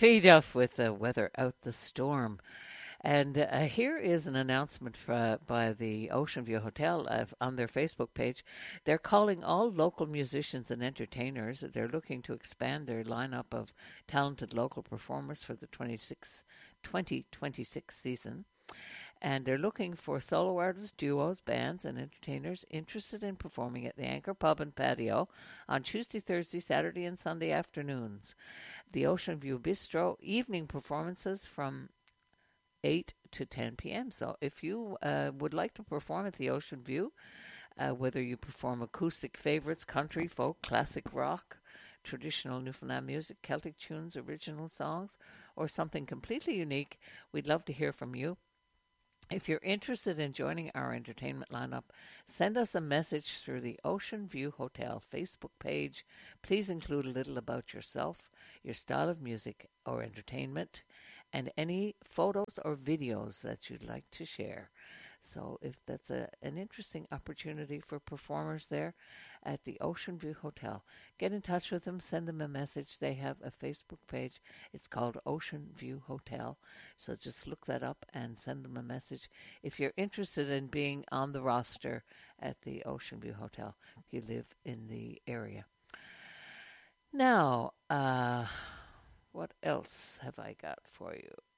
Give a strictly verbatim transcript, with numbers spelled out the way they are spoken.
feed off with the weather out the storm. And uh, here is an announcement for, by the Ocean View Hotel uh, on their Facebook page. They're calling all local musicians and entertainers. They're looking to expand their lineup of talented local performers for the twenty twenty-six season. And they're looking for solo artists, duos, bands, and entertainers interested in performing at the Anchor Pub and Patio on Tuesday, Thursday, Saturday, and Sunday afternoons. The Ocean View Bistro, evening performances from eight to ten p.m. So if you uh, would like to perform at the Ocean View, uh, whether you perform acoustic favorites, country, folk, classic rock, traditional Newfoundland music, Celtic tunes, original songs, or something completely unique, we'd love to hear from you. If you're interested in joining our entertainment lineup, send us a message through the Ocean View Hotel Facebook page. Please include a little about yourself, your style of music or entertainment, and any photos or videos that you'd like to share. So if that's a, an interesting opportunity for performers there at the Ocean View Hotel, get in touch with them, send them a message. They have a Facebook page. It's called Ocean View Hotel. So just look that up and send them a message if you're interested in being on the roster at the Ocean View Hotel, if you live in the area. Now, uh, what else have I got for you?